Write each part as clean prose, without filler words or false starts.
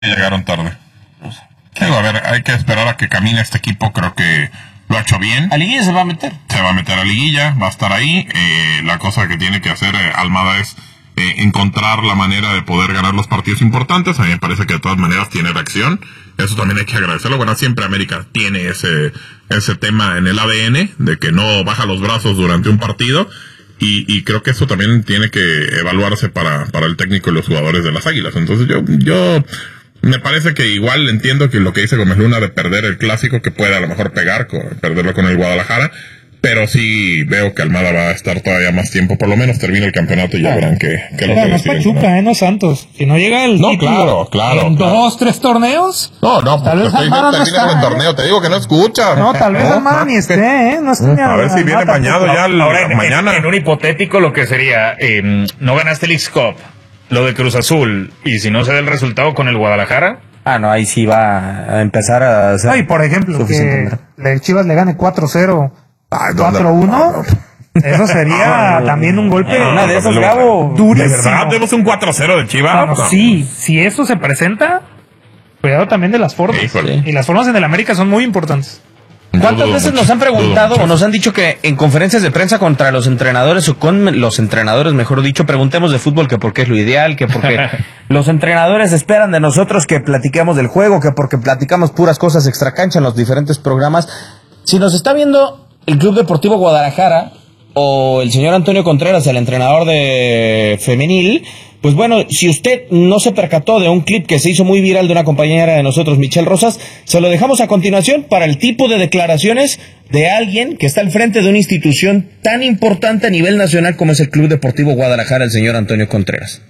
Llegaron tarde. Digo, a ver, hay que esperar a que camine este equipo. Creo que lo ha hecho bien. ¿A liguilla se va a meter? Se va a meter a liguilla, va a estar ahí. La cosa que tiene que hacer Almada es encontrar la manera de poder ganar los partidos importantes. A mí me parece que de todas maneras tiene reacción. Eso también hay que agradecerlo. Bueno, siempre América tiene ese tema en el ADN de que no baja los brazos durante un partido. Y creo que eso también tiene que evaluarse para el técnico y los jugadores de las Águilas. Entonces yo me parece que igual entiendo que lo que dice Gómez Luna de perder el clásico, que puede a lo mejor perderlo con el Guadalajara, pero sí veo que Almada va a estar todavía más tiempo, por lo menos termina el campeonato y ya verán que lo que no es Pachuca, no Santos. Si no llega el título claro, en 2-3 torneos, tal vez Almada no está. El torneo, te digo que no escucha. No, tal vez Almada ni esté, no esté. A ver si viene bañado ya mañana. En un hipotético, lo que sería, no ganaste el X-Cup, lo de Cruz Azul, y si no se da el resultado con el Guadalajara. No, ahí sí va a empezar a hacer. No, y por ejemplo, que el Chivas le gane 4-0, 4-1. Eso sería también un golpe. Una de esas, Gabo. Durísimo. ¿De verdad tenemos un 4-0 de Chivas? No, sí, si eso se presenta, cuidado también de las formas. Híjole. Y las formas en el América son muy importantes. ¿Cuántas veces nos han preguntado o nos han dicho que en conferencias de prensa contra los entrenadores o con los entrenadores, mejor dicho, preguntemos de fútbol que porque es lo ideal, que porque los entrenadores esperan de nosotros que platiquemos del juego, que porque platicamos puras cosas extracancha en los diferentes programas? Si nos está viendo el Club Deportivo Guadalajara o el señor Antonio Contreras, el entrenador de femenil, pues bueno, si usted no se percató de un clip que se hizo muy viral de una compañera de nosotros, Michelle Rosas, se lo dejamos a continuación para el tipo de declaraciones de alguien que está al frente de una institución tan importante a nivel nacional como es el Club Deportivo Guadalajara, el señor Antonio Contreras.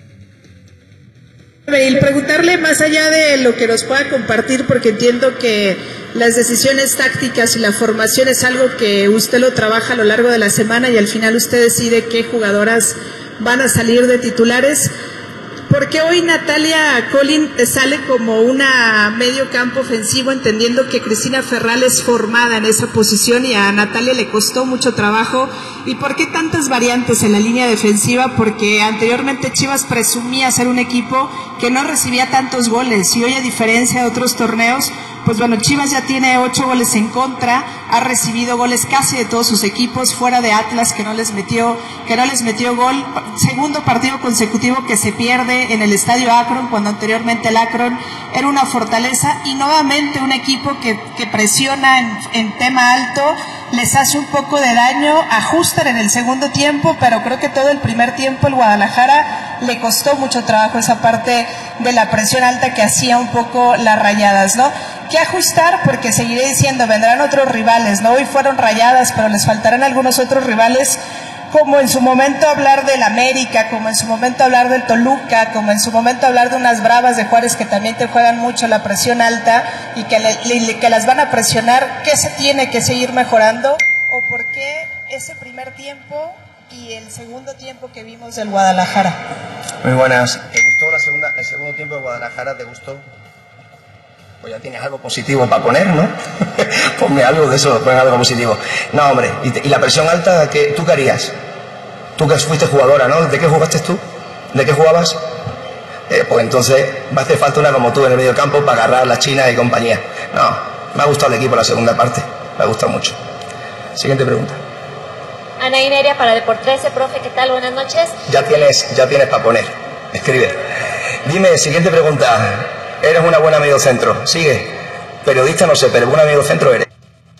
El preguntarle más allá de lo que nos pueda compartir, porque entiendo que las decisiones tácticas y la formación es algo que usted lo trabaja a lo largo de la semana y al final usted decide qué jugadoras van a salir de titulares. Porque hoy Natalia Collin sale como una medio campo ofensivo, entendiendo que Cristina Ferral es formada en esa posición y a Natalia le costó mucho trabajo. ¿Y por qué tantas variantes en la línea defensiva? Porque anteriormente Chivas presumía ser un equipo que no recibía tantos goles y hoy, a diferencia de otros torneos, pues bueno, Chivas ya tiene 8 goles en contra, ha recibido goles casi de todos sus equipos, fuera de Atlas que no les metió gol. Segundo partido consecutivo que se pierde en el Estadio Akron, cuando anteriormente el Akron era una fortaleza, y nuevamente un equipo que presiona en tema alto, les hace un poco de daño, ajustan en el segundo tiempo, pero creo que todo el primer tiempo el Guadalajara le costó mucho trabajo esa parte de la presión alta que hacía un poco las Rayadas, ¿no? ¿Qué ajustar? Porque seguiré diciendo, vendrán otros rivales, ¿no? Hoy fueron Rayadas, pero les faltarán algunos otros rivales, como en su momento hablar del América, como en su momento hablar del Toluca, como en su momento hablar de unas Bravas de Juárez que también te juegan mucho la presión alta y que las van a presionar. ¿Qué se tiene que seguir mejorando? ¿O por qué ese primer tiempo y el segundo tiempo que vimos del Guadalajara? Muy buenas. ¿Te gustó el segundo tiempo de Guadalajara? ¿Te gustó? Pues ya tienes algo positivo para poner, ¿no? Ponme algo de eso, ponme algo positivo. No, hombre, ¿y la presión alta, tú qué harías? Tú que fuiste jugadora, ¿no? ¿De qué jugaste tú? ¿De qué jugabas? Pues entonces va a hacer falta una como tú en el medio campo para agarrar la China y compañía. No, me ha gustado el equipo la segunda parte, me ha gustado mucho. Siguiente pregunta. Ana Ineria para Deport 13, profe, ¿qué tal? Buenas noches. Ya tienes para poner, escribe. Dime, siguiente pregunta. Eres una buena mediocentro. Sigue. Periodista no sé, pero buena mediocentro eres.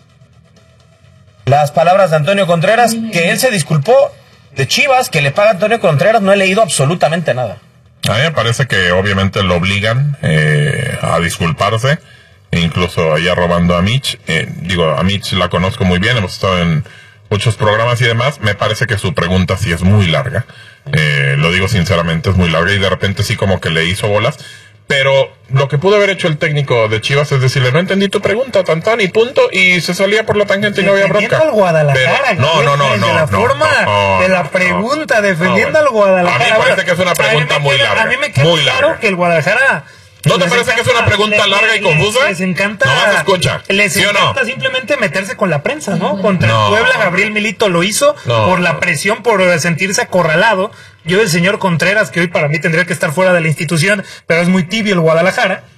Las palabras de Antonio Contreras, que él se disculpó de Chivas, que le paga Antonio Contreras, no he leído absolutamente nada. A mí me parece que obviamente lo obligan a disculparse, e incluso ahí arrobando a Mitch. A Mitch la conozco muy bien, hemos estado en muchos programas y demás. Me parece que su pregunta sí es muy larga. Lo digo sinceramente, es muy larga y de repente sí como que le hizo bolas. Pero lo que pudo haber hecho el técnico de Chivas es decirle, no entendí tu pregunta, tantán, y punto, y se salía por la tangente y no había bronca. Defendiendo al Guadalajara. Pero, de la forma de la pregunta, defendiendo al Guadalajara. A mí me parece que es una pregunta muy larga. A mí me queda claro que el Guadalajara... ¿No te parece que es una pregunta larga y confusa? Les encanta. No, escucha. Les encanta simplemente meterse con la prensa, ¿no? Contra el Puebla, Gabriel Milito lo hizo por la presión, por sentirse acorralado. Yo, el señor Contreras, que hoy para mí tendría que estar fuera de la institución, pero es muy tibio el Guadalajara.